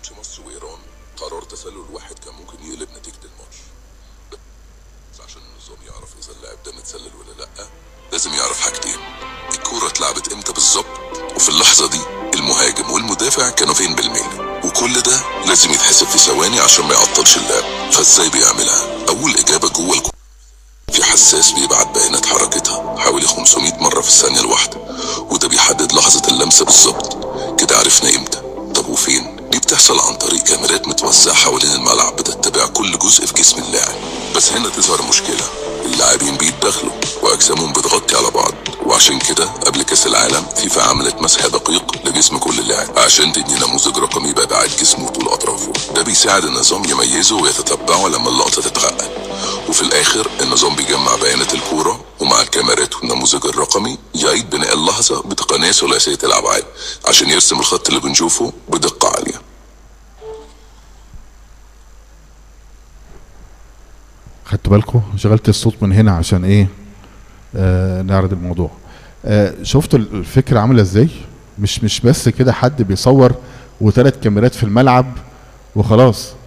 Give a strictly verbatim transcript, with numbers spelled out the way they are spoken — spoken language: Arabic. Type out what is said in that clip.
ماتش مصر وايران قرار تسلل واحد كان ممكن يقلب نتيجه الماتش. بس عشان النظام يعرف اذا اللاعب ده متسلل ولا لا لازم يعرف حاجتين: الكوره اتلعبت امتى بالظبط، وفي اللحظه دي المهاجم والمدافع كانوا فين بالميل، وكل ده لازم يتحسب في ثواني عشان ما يعطلش اللعب. فازاي بيعملها؟ اول اجابه جوه الكوره في حساس بيبعت بيانات حركتها حوالي خمسمية مره في الثانيه الواحده، وده بيحدد لحظه اللمسه بالظبط. كده عرفنا امتى. طب وفين؟ دي بتحصل عن طريق كاميرات متوزعه حوالين الملعب بتتبع كل جزء في جسم اللاعب. بس هنا تظهر مشكله: اللاعبين بيتداخلوا واجسامهم بتغطي على بعض، وعشان كده قبل كاس العالم فيفا عملت مسح دقيق لجسم كل لاعب عشان تدي نموذج رقمي بابعاد جسمه وطول اطرافه. ده بيساعد النظام يميزه ويتتبعه لما اللقطه تتعقد. وفي الاخر النظام بيجمع بيانات الكوره ومع الكاميرات والنموذج الرقمي يعيد بناء اللحظه بتقنيه ثلاثيه الابعاد عشان يرسم الخط اللي بنشوفه بدقه عاليه. خدتوا بالكم؟ شغلت الصوت من هنا عشان ايه؟ آه نعرض الموضوع. آه شفتوا الفكره عامله ازاي؟ مش مش بس كده حد بيصور وثلاث كاميرات في الملعب وخلاص.